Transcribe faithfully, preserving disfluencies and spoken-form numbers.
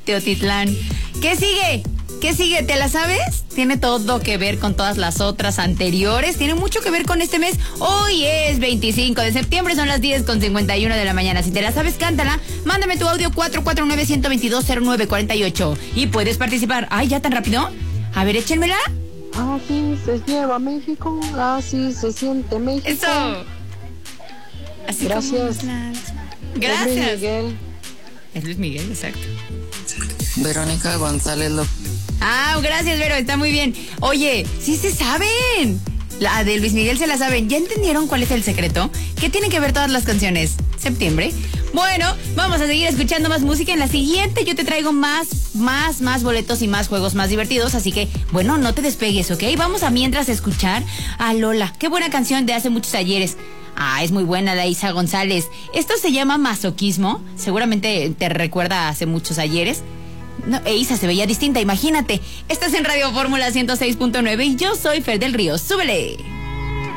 Teotitlán. ¿Qué sigue? ¿Qué sigue? ¿Te la sabes? Tiene todo que ver con todas las otras anteriores. Tiene mucho que ver con este mes. Hoy es veinticinco de septiembre, son las diez con cincuenta y uno de la mañana. Si te la sabes, cántala. Mándame tu audio cuatro cuatro nueve, uno dos dos, cero nueve cuatro ocho. Y puedes participar. Ay, ¿ya tan rápido? A ver, échenmela. Así se lleva México, así se siente México. Eso. Así Gracias. Como... Gracias. Gracias. Es Luis Miguel. Es Luis Miguel, exacto. Verónica González López. Ah, gracias, Vero, está muy bien. Oye, sí se saben. La de Luis Miguel se la saben. ¿Ya entendieron cuál es el secreto? ¿Qué tienen que ver todas las canciones? ¿Septiembre? Bueno, vamos a seguir escuchando más música. En la siguiente yo te traigo más, más, más boletos y más juegos más divertidos. Así que, bueno, no te despegues, ¿ok? Vamos a mientras escuchar a Lola. Qué buena canción de hace muchos ayeres. Ah, es muy buena la Isa González. Esto se llama Masoquismo. Seguramente te recuerda a hace muchos ayeres. No, e Isa se veía distinta, imagínate. Estás en Radio Fórmula ciento seis punto nueve y yo soy Fer del Río. ¡Súbele!